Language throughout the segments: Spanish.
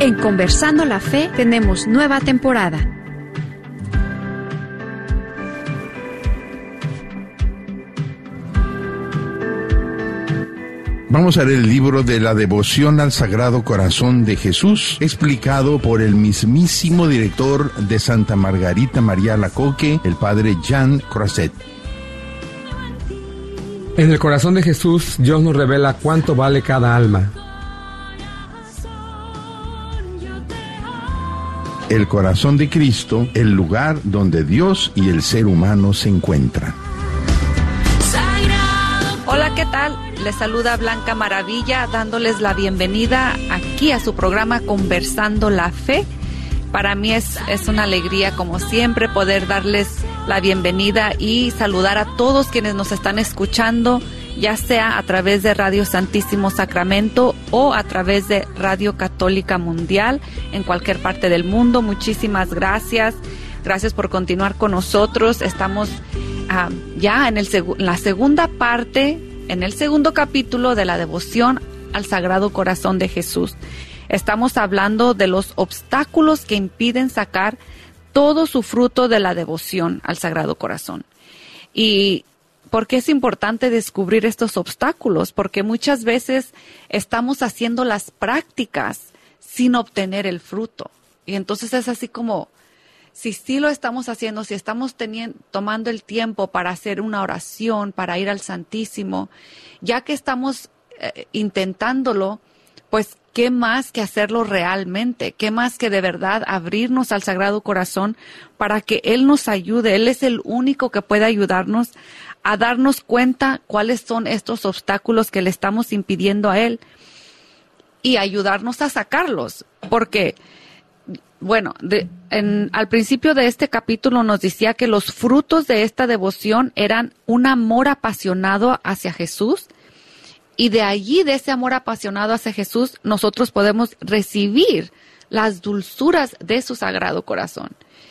En Conversando la Fe tenemos nueva temporada. Vamos a leer el libro de la devoción al Sagrado Corazón de Jesús, explicado por el mismísimo director de Santa Margarita María Alacoque, el padre Jean Croiset. En el corazón de Jesús, Dios nos revela cuánto vale cada alma. El corazón de Cristo, el lugar donde Dios y el ser humano se encuentran. Hola, ¿qué tal? Les saluda Blanca Maravilla, dándoles la bienvenida aquí a su programa Conversando la Fe. Para mí es una alegría, como siempre, poder darles la bienvenida y saludar a todos quienes nos están escuchando, ya sea a través de Radio Santísimo Sacramento o a través de Radio Católica Mundial en cualquier parte del mundo. Muchísimas gracias. Gracias por continuar con nosotros. Estamos ya en la segunda parte, en el segundo capítulo de la devoción al Sagrado Corazón de Jesús. Estamos hablando de los obstáculos que impiden sacar todo su fruto de la devoción al Sagrado Corazón. ¿Y por qué es importante descubrir estos obstáculos? Porque muchas veces estamos haciendo las prácticas sin obtener el fruto. Y entonces es así como, si sí lo estamos haciendo, si estamos tomando el tiempo para hacer una oración, para ir al Santísimo, ya que estamos intentándolo, pues ¿qué más que hacerlo realmente? ¿Qué más que de verdad abrirnos al Sagrado Corazón para que Él nos ayude? Él es el único que puede ayudarnos a darnos cuenta cuáles son estos obstáculos que le estamos impidiendo a Él y ayudarnos a sacarlos. Porque, bueno, al principio de este capítulo nos decía que los frutos de esta devoción eran un amor apasionado hacia Jesús. Y de allí, de ese amor apasionado hacia Jesús, nosotros podemos recibir las dulzuras de su Sagrado Corazón.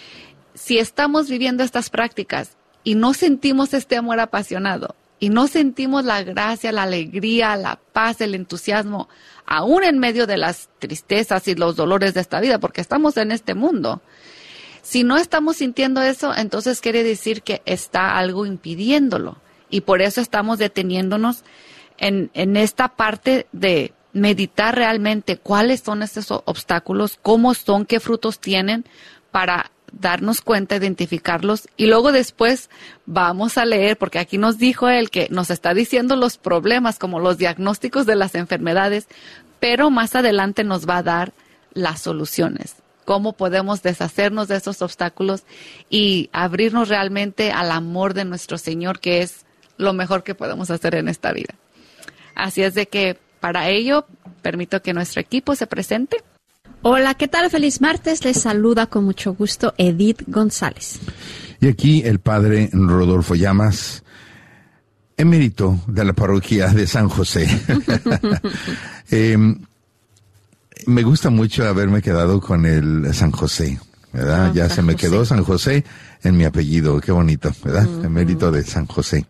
Si estamos viviendo estas prácticas y no sentimos este amor apasionado, y no sentimos la gracia, la alegría, la paz, el entusiasmo, aún en medio de las tristezas y los dolores de esta vida, porque estamos en este mundo. Si no estamos sintiendo eso, entonces quiere decir que está algo impidiéndolo. Y por eso estamos deteniéndonos en esta parte de meditar realmente cuáles son estos obstáculos, cómo son, qué frutos tienen, para darnos cuenta, identificarlos, y luego después vamos a leer, porque aquí nos dijo él que nos está diciendo los problemas como los diagnósticos de las enfermedades, pero más adelante nos va a dar las soluciones, cómo podemos deshacernos de esos obstáculos y abrirnos realmente al amor de nuestro Señor, que es lo mejor que podemos hacer en esta vida. Así es de que para ello permito que nuestro equipo se presente. Hola, ¿qué tal? Feliz martes. Les saluda con mucho gusto Edith González. Y aquí el padre Rodolfo Llamas, emérito de la parroquia de San José. Me gusta mucho haberme quedado con el San José, ¿verdad? Ya se me quedó San José en mi apellido. Qué bonito, ¿verdad? Emérito de San José.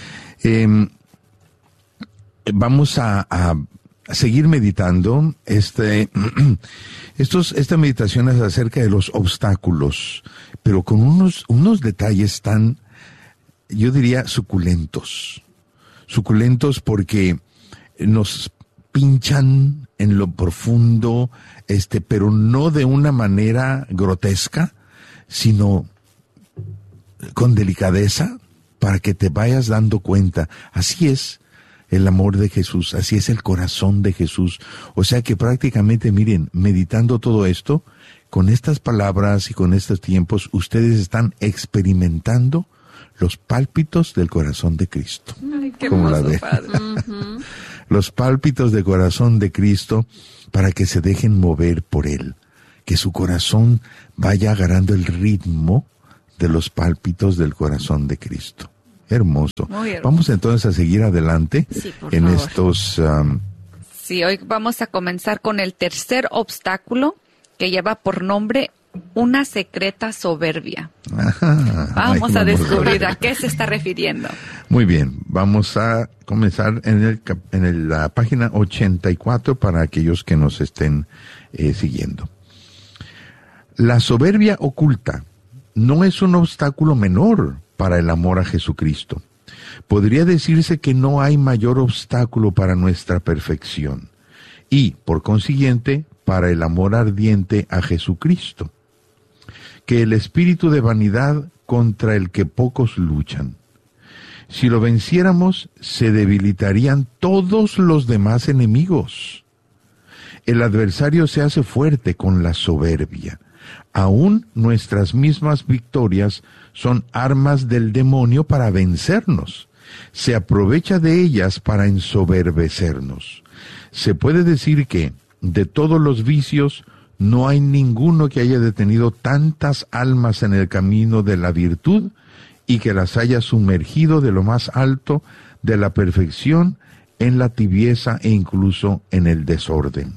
Vamos a seguir meditando estas meditaciones acerca de los obstáculos, pero con unos detalles tan, yo diría, suculentos porque nos pinchan en lo profundo, pero no de una manera grotesca, sino con delicadeza, para que te vayas dando cuenta. Así es el amor de Jesús, así es el corazón de Jesús. O sea que prácticamente, miren, meditando todo esto, con estas palabras y con estos tiempos, ustedes están experimentando los pálpitos del corazón de Cristo. Ay, qué hermoso, Padre. Los pálpitos del corazón de Cristo, para que se dejen mover por Él, que su corazón vaya agarrando el ritmo de los pálpitos del corazón de Cristo. Hermoso. Vamos entonces a seguir adelante en favor. Estos... Sí, hoy vamos a comenzar con el tercer obstáculo, que lleva por nombre una secreta soberbia. Ajá. Vamos a descubrir a qué se está refiriendo. Muy bien, vamos a comenzar en la página 84 para aquellos que nos estén siguiendo. La soberbia oculta no es un obstáculo menor para el amor a Jesucristo. Podría decirse que no hay mayor obstáculo para nuestra perfección y, por consiguiente, para el amor ardiente a Jesucristo, que el espíritu de vanidad contra el que pocos luchan. Si lo venciéramos, se debilitarían todos los demás enemigos. El adversario se hace fuerte con la soberbia. Aún nuestras mismas victorias son armas del demonio para vencernos. Se aprovecha de ellas para ensoberbecernos. Se puede decir que, de todos los vicios, no hay ninguno que haya detenido tantas almas en el camino de la virtud y que las haya sumergido de lo más alto de la perfección en la tibieza e incluso en el desorden.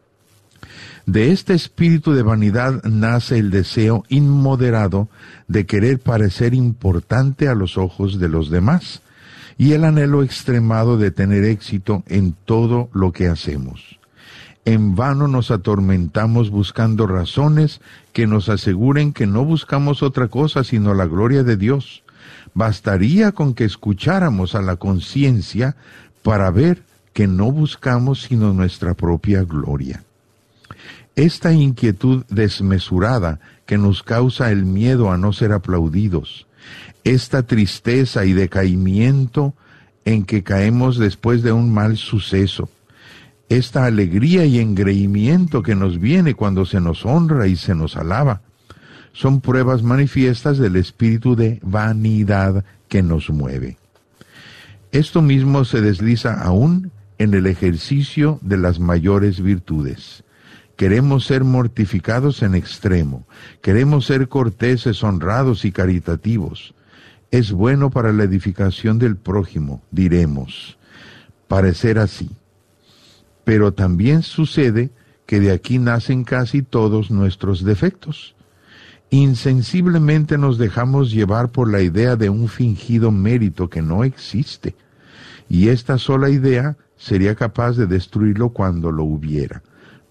De este espíritu de vanidad nace el deseo inmoderado de querer parecer importante a los ojos de los demás y el anhelo extremado de tener éxito en todo lo que hacemos. En vano nos atormentamos buscando razones que nos aseguren que no buscamos otra cosa sino la gloria de Dios. Bastaría con que escucháramos a la conciencia para ver que no buscamos sino nuestra propia gloria. Esta inquietud desmesurada que nos causa el miedo a no ser aplaudidos, esta tristeza y decaimiento en que caemos después de un mal suceso, esta alegría y engreimiento que nos viene cuando se nos honra y se nos alaba, son pruebas manifiestas del espíritu de vanidad que nos mueve. Esto mismo se desliza aún en el ejercicio de las mayores virtudes. Queremos ser mortificados en extremo, queremos ser corteses, honrados y caritativos. Es bueno para la edificación del prójimo, diremos, parecer así. Pero también sucede que de aquí nacen casi todos nuestros defectos. Insensiblemente nos dejamos llevar por la idea de un fingido mérito que no existe, y esta sola idea sería capaz de destruirlo cuando lo hubiera.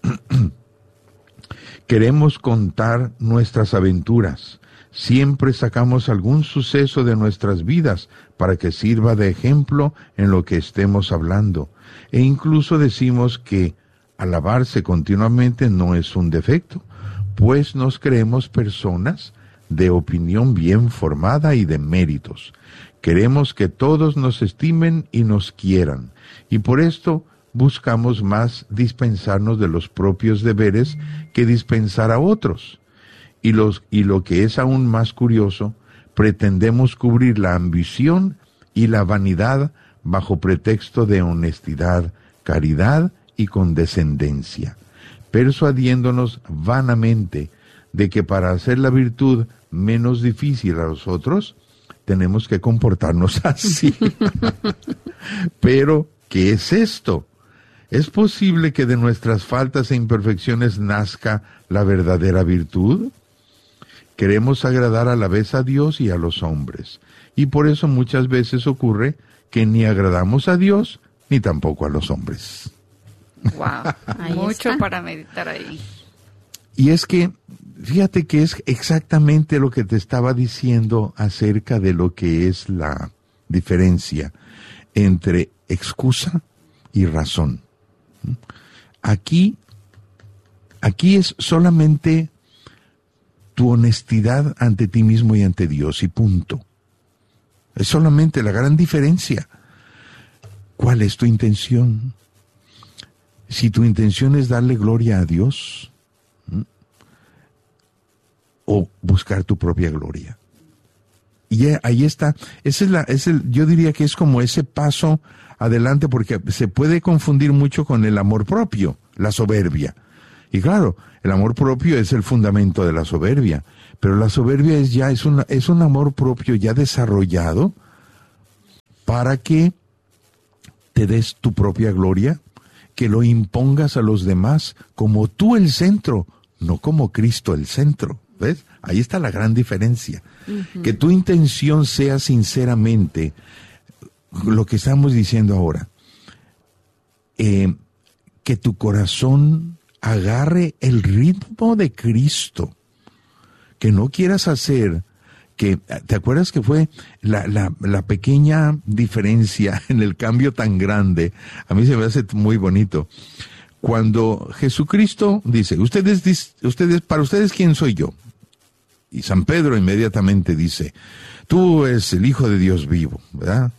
Queremos contar nuestras aventuras. Siempre sacamos algún suceso de nuestras vidas para que sirva de ejemplo en lo que estemos hablando. E incluso decimos que alabarse continuamente no es un defecto, pues nos creemos personas de opinión bien formada y de méritos. Queremos que todos nos estimen y nos quieran, y por esto buscamos más dispensarnos de los propios deberes que dispensar a otros. Y lo que es aún más curioso, pretendemos cubrir la ambición y la vanidad bajo pretexto de honestidad, caridad y condescendencia, persuadiéndonos vanamente de que para hacer la virtud menos difícil a los otros, tenemos que comportarnos así. Pero, ¿qué es esto? ¿Es posible que de nuestras faltas e imperfecciones nazca la verdadera virtud? Queremos agradar a la vez a Dios y a los hombres, y por eso muchas veces ocurre que ni agradamos a Dios ni tampoco a los hombres. Wow, mucho está para meditar ahí. Y es que, fíjate que es exactamente lo que te estaba diciendo acerca de lo que es la diferencia entre excusa y razón. Aquí es solamente tu honestidad ante ti mismo y ante Dios, y punto. Es solamente la gran diferencia. ¿Cuál es tu intención? Si tu intención es darle gloria a Dios, o buscar tu propia gloria. Y ahí está. Yo diría que es como ese paso adelante, porque se puede confundir mucho con el amor propio, la soberbia. Y claro, el amor propio es el fundamento de la soberbia, pero la soberbia es un amor propio ya desarrollado para que te des tu propia gloria, que lo impongas a los demás como tú el centro no como Cristo el centro. ¿Ves? Ahí está la gran diferencia. Que tu intención sea sinceramente lo que estamos diciendo ahora. Que tu corazón agarre el ritmo de Cristo. Que no quieras hacer ¿te acuerdas que fue la pequeña diferencia en el cambio tan grande? A mí se me hace muy bonito. Cuando Jesucristo dice, para ustedes, ¿quién soy yo? Y San Pedro inmediatamente dice, tú eres el Hijo de Dios vivo, ¿verdad?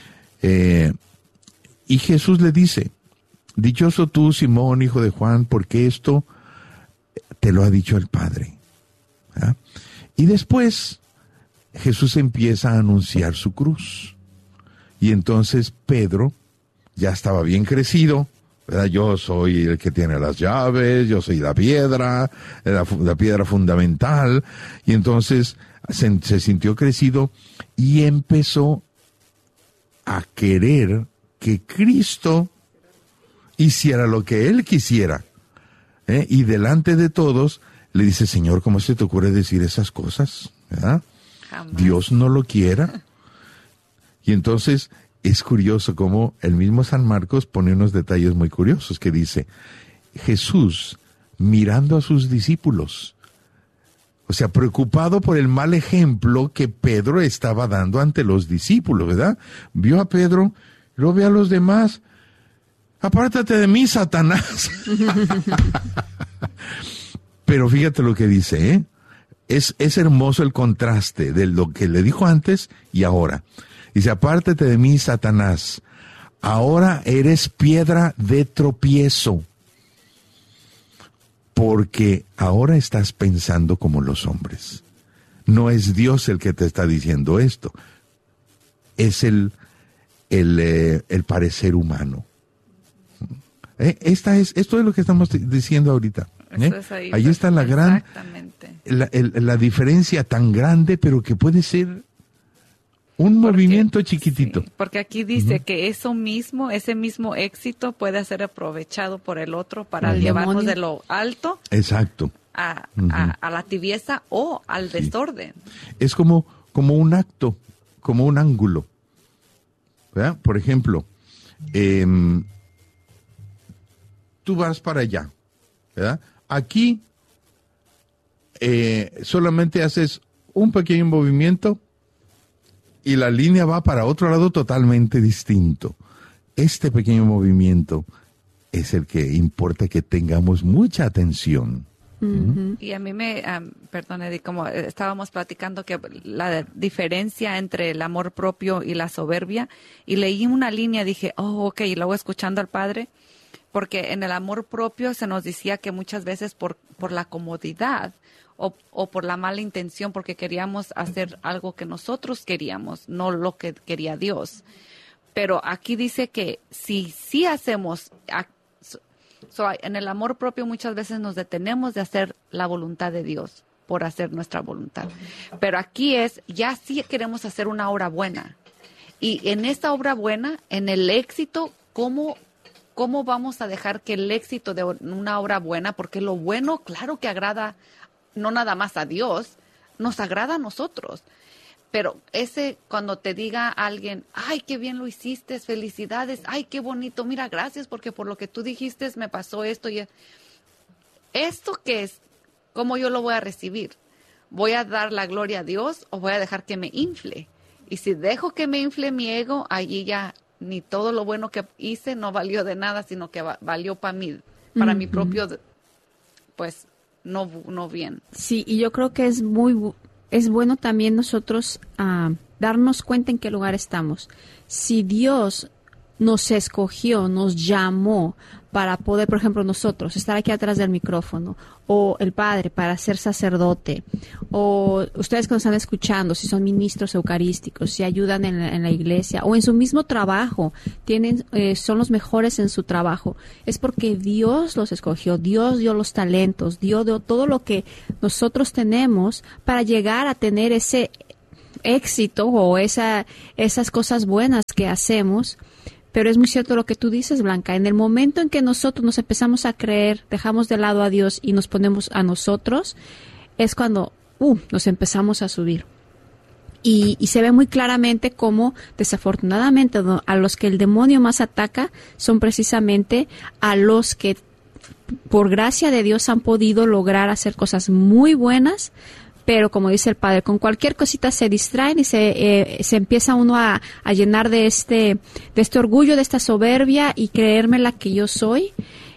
Y Jesús le dice, dichoso tú, Simón, hijo de Juan, porque esto te lo ha dicho el Padre, ¿verdad? Y después Jesús empieza a anunciar su cruz. Y entonces Pedro ya estaba bien crecido, ¿verdad? Yo soy el que tiene las llaves, yo soy la piedra fundamental. Y entonces se sintió crecido y empezó a querer que Cristo hiciera lo que él quisiera. Y delante de todos le dice, Señor, ¿cómo se te ocurre decir esas cosas? ¿Verdad? Jamás. Dios no lo quiera. Y entonces es curioso cómo el mismo San Marcos pone unos detalles muy curiosos que dice, Jesús mirando a sus discípulos, o sea, preocupado por el mal ejemplo que Pedro estaba dando ante los discípulos, ¿verdad? Vio a Pedro, luego ve a los demás, apártate de mí, Satanás. Pero fíjate lo que dice, ¿eh? Es hermoso el contraste de lo que le dijo antes y ahora. Dice, apártate de mí, Satanás. Ahora eres piedra de tropiezo. Porque ahora estás pensando como los hombres. No es Dios el que te está diciendo esto. Es el parecer humano. Esto es lo que estamos diciendo ahorita. Ahí está la gran, la diferencia tan grande, pero que puede ser movimiento chiquitito. Sí, porque aquí dice que ese mismo éxito puede ser aprovechado por el otro para llevarnos de lo alto. Exacto. A la tibieza o al desorden. Es como un acto, como un ángulo. ¿Verdad? Por ejemplo, tú vas para allá, ¿verdad? Aquí solamente haces un pequeño movimiento y la línea va para otro lado totalmente distinto. Este pequeño movimiento es el que importa que tengamos mucha atención. Y a mí perdón, Edith, como estábamos platicando que la diferencia entre el amor propio y la soberbia, y leí una línea, dije, ok, y luego escuchando al Padre, porque en el amor propio se nos decía que muchas veces por la comodidad o por la mala intención, porque queríamos hacer algo que nosotros queríamos, no lo que quería Dios. Pero aquí dice que si sí hacemos, en el amor propio muchas veces nos detenemos de hacer la voluntad de Dios por hacer nuestra voluntad. Pero aquí ya sí queremos hacer una obra buena. Y en esta obra buena, en el éxito, ¿cómo vamos a dejar que el éxito de una obra buena, porque lo bueno, claro que agrada no nada más a Dios, nos agrada a nosotros. Pero cuando te diga alguien, ay, qué bien lo hiciste, felicidades, ay, qué bonito, mira, gracias, porque por lo que tú dijiste me pasó esto y esto que es, ¿cómo yo lo voy a recibir? ¿Voy a dar la gloria a Dios o voy a dejar que me infle? Y si dejo que me infle mi ego, allí ya ni todo lo bueno que hice no valió de nada, sino que valió para mí, para mi propio, pues, no bien. Sí, y yo creo que es bueno también nosotros darnos cuenta en qué lugar estamos. Si Dios nos escogió, nos llamó para poder, por ejemplo, nosotros estar aquí atrás del micrófono, o el Padre para ser sacerdote, o ustedes que nos están escuchando, si son ministros eucarísticos, si ayudan en la iglesia, o en su mismo trabajo, son los mejores en su trabajo, es porque Dios los escogió, Dios dio los talentos, Dios dio todo lo que nosotros tenemos para llegar a tener ese éxito o esas cosas buenas que hacemos. Pero es muy cierto lo que tú dices, Blanca. En el momento en que nosotros nos empezamos a creer, dejamos de lado a Dios y nos ponemos a nosotros, es cuando nos empezamos a subir. Y se ve muy claramente cómo, desafortunadamente, a los que el demonio más ataca son precisamente a los que, por gracia de Dios, han podido lograr hacer cosas muy buenas, pero como dice el Padre, con cualquier cosita se distraen y se empieza uno a llenar de este orgullo, de esta soberbia y creerme la que yo soy.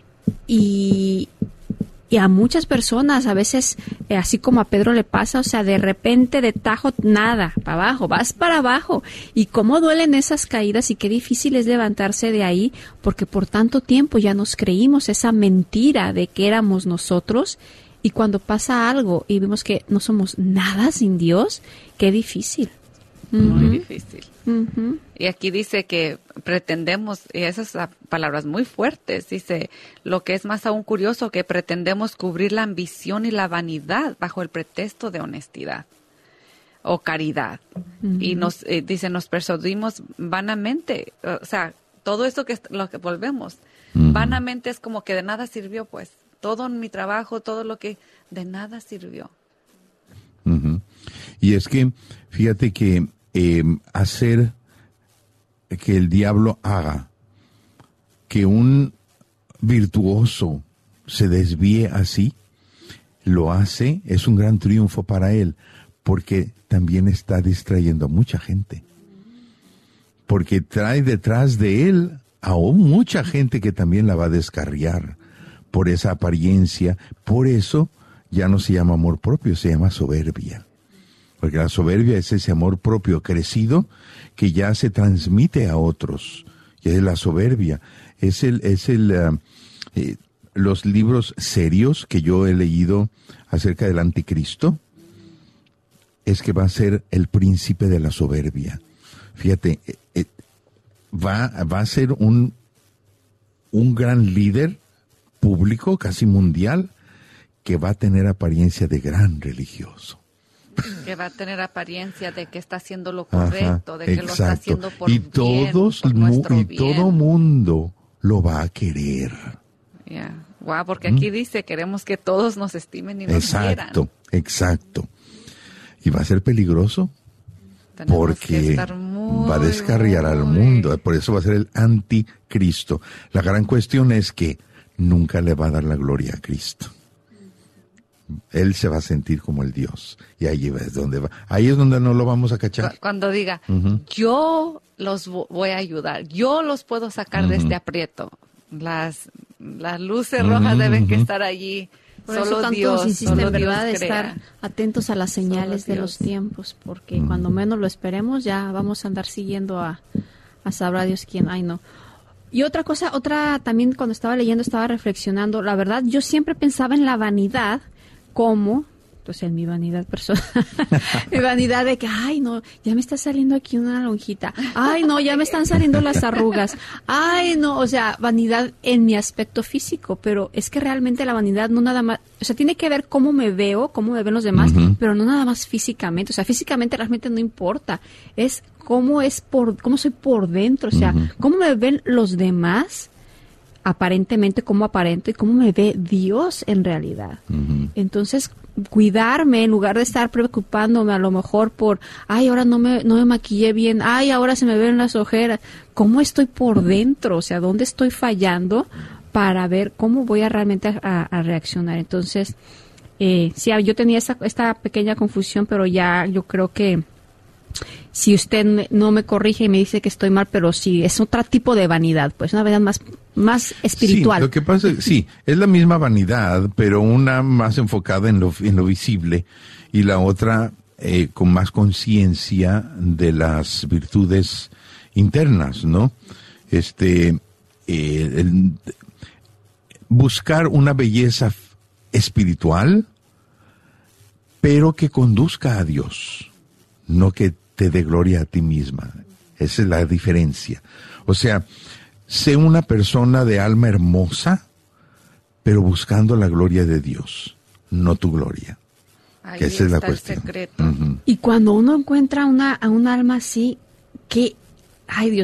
Y a muchas personas, a veces, así como a Pedro le pasa, o sea, de repente, de tajo, nada, para abajo, vas para abajo. Y cómo duelen esas caídas y qué difícil es levantarse de ahí, porque por tanto tiempo ya nos creímos esa mentira de que éramos nosotros. Y cuando pasa algo y vemos que no somos nada sin Dios, qué difícil. Muy difícil. Uh-huh. Y aquí dice que pretendemos, y esas palabras muy fuertes, dice, lo que es más aún curioso, que pretendemos cubrir la ambición y la vanidad bajo el pretexto de honestidad o caridad. Uh-huh. Y nos persuadimos vanamente, o sea, todo eso que lo que volvemos, vanamente es como que de nada sirvió, pues. Todo en mi trabajo, todo lo que de nada sirvió. Uh-huh. Y es que, fíjate que hacer que el diablo haga que un virtuoso se desvíe así, lo hace, es un gran triunfo para él, porque también está distrayendo a mucha gente. Porque trae detrás de él a mucha gente que también la va a descarriar por esa apariencia. Por eso ya no se llama amor propio, se llama soberbia. Porque la soberbia es ese amor propio crecido que ya se transmite a otros. Y es la soberbia. Los libros serios que yo he leído acerca del anticristo, es que va a ser el príncipe de la soberbia. Fíjate, va a ser un gran líder público, casi mundial, que va a tener apariencia de gran religioso. Que va a tener apariencia de que está haciendo lo correcto, de que exacto. lo está haciendo por y bien, todos, por nuestro y bien. todo mundo lo va a querer. Yeah. Wow, porque aquí dice, queremos que todos nos estimen y nos quieran. Exacto. Y va a ser peligroso. Tenemos porque va a descarriar al mundo. Por eso va a ser el anticristo. La gran cuestión es que nunca le va a dar la gloria a Cristo. Él se va a sentir como el Dios. Y ahí es donde va. Ahí es donde no lo vamos a cachar. Cuando diga, yo los voy a ayudar, yo los puedo sacar de este aprieto. Las luces rojas deben que estar allí. Por solo eso tantos Dios, insisten, solo ¿verdad?, de Dios crea. estar atentos a las señales de los tiempos, porque cuando menos lo esperemos ya vamos a andar siguiendo a sabrá Dios quién. Ay, no. Y otra cosa, también cuando estaba leyendo, estaba reflexionando. La verdad, yo siempre pensaba en la vanidad como, pues en mi vanidad personal, mi vanidad de que, ay, no, ya me está saliendo aquí una lonjita. Ay, no, ya me están saliendo las arrugas. Ay, no, o sea, vanidad en mi aspecto físico, pero es que realmente la vanidad no nada más, o sea, tiene que ver cómo me veo, cómo me ven los demás, pero no nada más físicamente. O sea, físicamente realmente no importa. Es cómo soy por dentro, o sea, cómo me ven los demás, aparentemente, cómo aparento y cómo me ve Dios en realidad. Entonces, cuidarme en lugar de estar preocupándome a lo mejor por, ay, ahora no me maquillé bien, ay, ahora se me ven las ojeras. ¿Cómo estoy por dentro? O sea, ¿dónde estoy fallando para ver cómo voy a realmente a reaccionar? Entonces, sí, yo tenía esta pequeña confusión, pero ya yo creo que si usted no me corrige y me dice que estoy mal, pero sí, es otro tipo de vanidad, pues una vanidad más espiritual. Sí, lo que pasa es, sí, es la misma vanidad, pero una más enfocada en lo visible y la otra con más conciencia de las virtudes internas, ¿no? Buscar una belleza espiritual, pero que conduzca a Dios, no que te dé gloria a ti misma. Esa es la diferencia. O sea, sé una persona de alma hermosa, pero buscando la gloria de Dios, no tu gloria. Ahí esa es la está cuestión. El secreto. Y cuando uno encuentra a un alma así, que, ay Dios